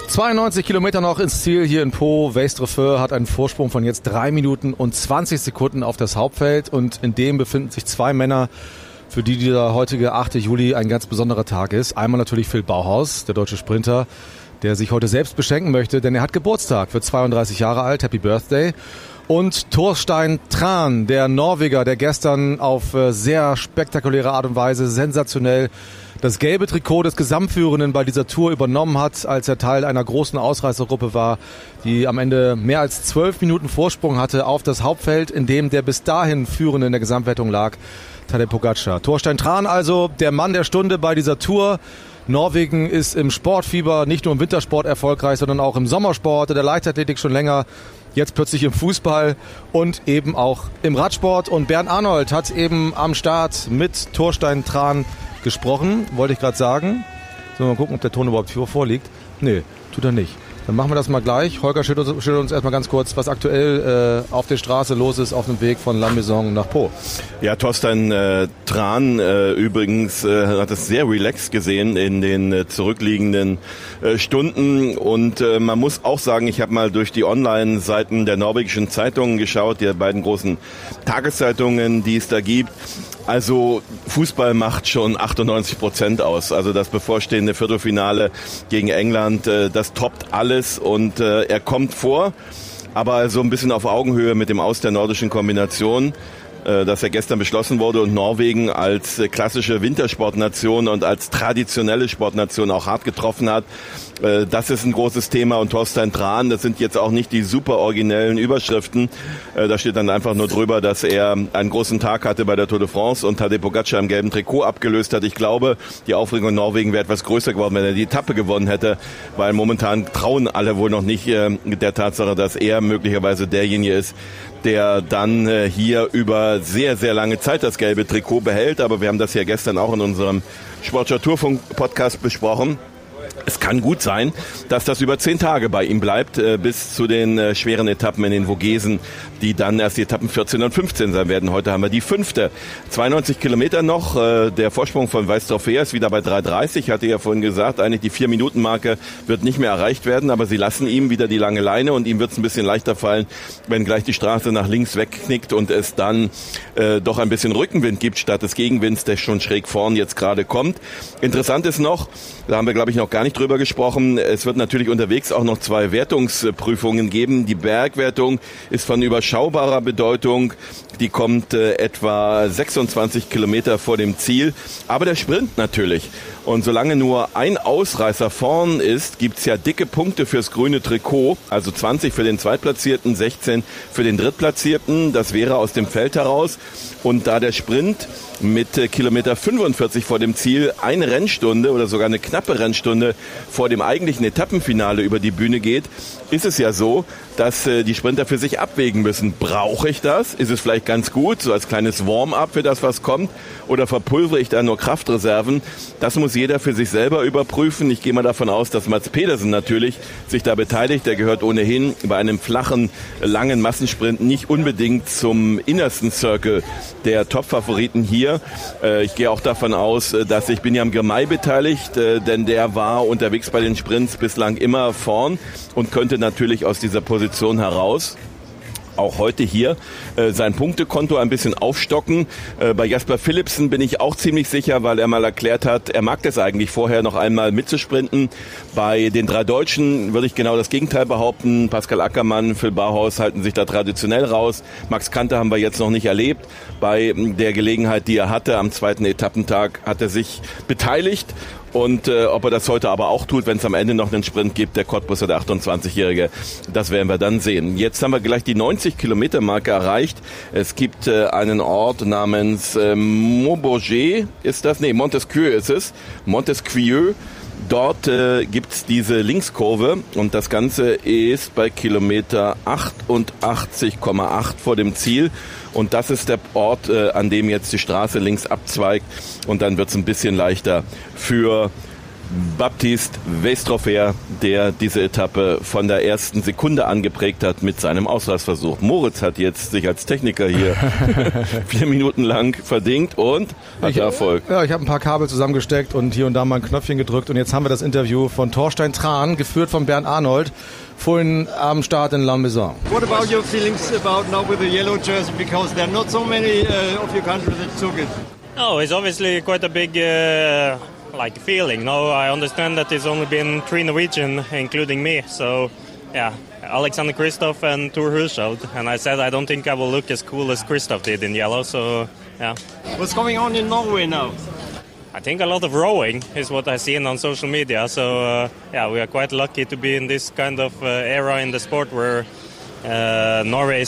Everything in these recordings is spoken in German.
92 Kilometer noch ins Ziel hier in Pau. Westrefeu hat einen Vorsprung von jetzt 3 Minuten und 20 Sekunden auf das Hauptfeld und in dem befinden sich 2 Männer, für die dieser heutige 8. Juli ein ganz besonderer Tag ist. Einmal natürlich Phil Bauhaus, der deutsche Sprinter, der sich heute selbst beschenken möchte, denn er hat Geburtstag, wird 32 Jahre alt, Happy Birthday. Und Torstein Tran, der Norweger, der gestern auf sehr spektakuläre Art und Weise sensationell das gelbe Trikot des Gesamtführenden bei dieser Tour übernommen hat, als er Teil einer großen Ausreißergruppe war, die am Ende mehr als 12 Minuten Vorsprung hatte auf das Hauptfeld, in dem der bis dahin Führende in der Gesamtwertung lag, Tadej Pogačar. Torstein Tran also, der Mann der Stunde bei dieser Tour. Norwegen ist im Sportfieber nicht nur im Wintersport erfolgreich, sondern auch im Sommersport, in der Leichtathletik schon länger. Jetzt plötzlich im Fußball und eben auch im Radsport. Und Bernd Arnold hat eben am Start mit Torstein Tran gesprochen, wollte ich gerade sagen. Sollen wir mal gucken, ob der Ton überhaupt vorliegt. Nee, tut er nicht. Dann machen wir das mal gleich. Holger schildert uns erstmal ganz kurz, was aktuell auf der Straße los ist, auf dem Weg von La Maison nach Pau. Ja, Torstein Tran übrigens hat es sehr relaxed gesehen in den zurückliegenden Stunden. Und man muss auch sagen, ich habe mal durch die Online-Seiten der norwegischen Zeitungen geschaut, der beiden großen Tageszeitungen, die es da gibt. Also Fußball macht schon 98% aus. Also das bevorstehende Viertelfinale gegen England, das toppt alles und er kommt vor, aber so ein bisschen auf Augenhöhe mit dem Aus der nordischen Kombination, das ja gestern beschlossen wurde und Norwegen als klassische Wintersportnation und als traditionelle Sportnation auch hart getroffen hat. Das ist ein großes Thema und Torstein Tran, das sind jetzt auch nicht die super originellen Überschriften. Da steht dann einfach nur drüber, dass er einen großen Tag hatte bei der Tour de France und Tadej Pogačar im gelben Trikot abgelöst hat. Ich glaube, die Aufregung in Norwegen wäre etwas größer geworden, wenn er die Etappe gewonnen hätte, weil momentan trauen alle wohl noch nicht der Tatsache, dass er möglicherweise derjenige ist, der dann hier über sehr, sehr lange Zeit das gelbe Trikot behält. Aber wir haben das ja gestern auch in unserem Sportschau Tourfunk Podcast besprochen. Es kann gut sein, dass das über 10 Tage bei ihm bleibt, bis zu den schweren Etappen in den Vogesen, die dann erst die Etappen 14 und 15 sein werden. Heute haben wir die 5. 92 Kilometer noch. Der Vorsprung von Westrefeu ist wieder bei 3,30. Hatte ja vorhin gesagt, eigentlich die 4-Minuten-Marke wird nicht mehr erreicht werden, aber sie lassen ihm wieder die lange Leine und ihm wird es ein bisschen leichter fallen, wenn gleich die Straße nach links wegknickt und es dann doch ein bisschen Rückenwind gibt, statt des Gegenwinds, der schon schräg vorn jetzt gerade kommt. Interessant ist noch, da haben wir glaube ich noch gar nicht drüber gesprochen. Es wird natürlich unterwegs auch noch 2 Wertungsprüfungen geben. Die Bergwertung ist von überschaubarer Bedeutung. Die kommt etwa 26 Kilometer vor dem Ziel. Aber der Sprint natürlich. Und solange nur ein Ausreißer vorn ist, gibt's ja dicke Punkte fürs grüne Trikot. Also 20 für den Zweitplatzierten, 16 für den Drittplatzierten. Das wäre aus dem Feld heraus. Und da der Sprint mit Kilometer 45 vor dem Ziel eine Rennstunde oder sogar eine knappe Rennstunde vor dem eigentlichen Etappenfinale über die Bühne geht, ist es ja so, dass die Sprinter für sich abwägen müssen. Brauche ich das? Ist es vielleicht ganz gut, so als kleines Warm-up für das, was kommt? Oder verpulvere ich da nur Kraftreserven? Das muss jeder für sich selber überprüfen. Ich gehe mal davon aus, dass Mads Pedersen natürlich sich da beteiligt. Der gehört ohnehin bei einem flachen, langen Massensprint nicht unbedingt zum innersten Circle der Top-Favoriten hier. Ich gehe auch davon aus, dass sich Binyam Girmay beteiligt, denn der war unterwegs bei den Sprints bislang immer vorn und könnte natürlich aus dieser Position heraus auch heute hier sein Punktekonto ein bisschen aufstocken. Bei Jasper Philipsen bin ich auch ziemlich sicher, weil er mal erklärt hat, er mag das eigentlich vorher noch einmal mitzusprinten. Bei den 3 Deutschen würde ich genau das Gegenteil behaupten. Pascal Ackermann, Phil Bauhaus halten sich da traditionell raus. Max Kanter haben wir jetzt noch nicht erlebt. Bei der Gelegenheit, die er hatte, am 2. Etappentag hat er sich beteiligt. Und ob er das heute aber auch tut, wenn es am Ende noch einen Sprint gibt, der Cottbusser, der 28-Jährige, das werden wir dann sehen. Jetzt haben wir gleich die 90-Kilometer-Marke erreicht. Es gibt einen Ort namens Maubeuge, ist das? Nee, Montesquieu ist es. Montesquieu. Dort gibt's diese Linkskurve und das Ganze ist bei Kilometer 88,8 vor dem Ziel. Und das ist der Ort, an dem jetzt die Straße links abzweigt. Und dann wird's ein bisschen leichter für Baptiste Westroffer, der diese Etappe von der ersten Sekunde an geprägt hat mit seinem Ausreißversuch. Moritz hat jetzt sich als Techniker hier 4 Minuten lang verdingt und hat Erfolg. Ja, ich habe ein paar Kabel zusammengesteckt und hier und da mal ein Knöpfchen gedrückt und jetzt haben wir das Interview von Thorstein Tran, geführt von Bernd Arnold, vorhin am Start in La Maison. What about your feelings about now with the yellow jersey, because there are not so many of your countries that took it? Oh, it's obviously quite a big feeling. No, I understand that there's only been 3 Norwegian, including me. So, yeah, Alexander Kristoff and Thor Hushovd. And I said I don't think I will look as cool as Kristoff did in yellow. So, yeah. What's going on in Norway now? I think a lot of rowing is what I've seen on social media. So, yeah, we are quite lucky to be in this kind of era in the sport where Norway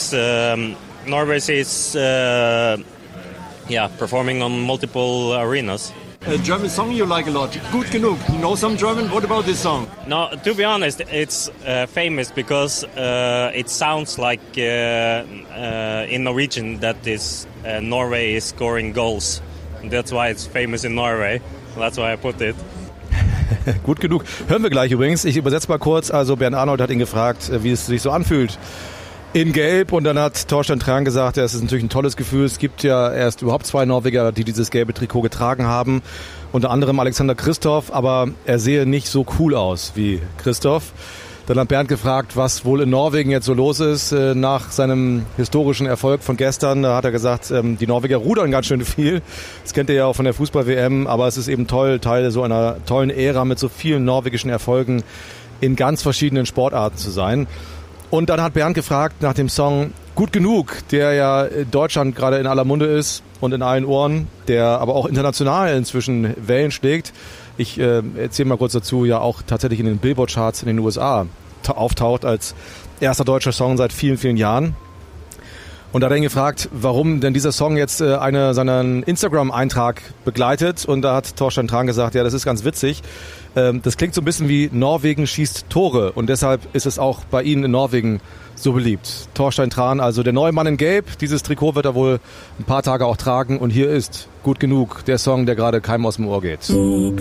is performing on multiple arenas. A German song you like a lot, Gut genug. You know some German? What about this song? No, to be honest, it's famous because it sounds like in Norwegian that Norway is scoring goals. That's why it's famous in Norway. That's why I put it. Gut genug. Hören wir gleich übrigens. Ich übersetze mal kurz. Also Bernd Arnold hat ihn gefragt, wie es sich so anfühlt in Gelb, und dann hat Thorstein Tran gesagt, ja, es ist natürlich ein tolles Gefühl. Es gibt ja erst überhaupt 2 Norweger, die dieses gelbe Trikot getragen haben, unter anderem Alexander Kristoff, aber er sehe nicht so cool aus wie Kristoff. Dann hat Bernd gefragt, was wohl in Norwegen jetzt so los ist nach seinem historischen Erfolg von gestern. Da hat er gesagt, die Norweger rudern ganz schön viel. Das kennt ihr ja auch von der Fußball-WM, aber es ist eben toll, Teil so einer tollen Ära mit so vielen norwegischen Erfolgen in ganz verschiedenen Sportarten zu sein. Und dann hat Bernd gefragt nach dem Song Gut genug, der ja in Deutschland gerade in aller Munde ist und in allen Ohren, der aber auch international inzwischen Wellen schlägt. Ich erzähle mal kurz dazu, ja auch tatsächlich in den Billboard-Charts in den USA auftaucht als erster deutscher Song seit vielen, vielen Jahren. Und da hat er ihn gefragt, warum denn dieser Song jetzt seinen Instagram-Eintrag begleitet. Und da hat Thorstein Tran gesagt, ja, das ist ganz witzig. Das klingt so ein bisschen wie Norwegen schießt Tore. Und deshalb ist es auch bei Ihnen in Norwegen so beliebt. Thorstein Tran, also der neue Mann in Gelb. Dieses Trikot wird er wohl ein paar Tage auch tragen. Und hier ist Gut genug, der Song, der gerade keinem aus dem Ohr geht.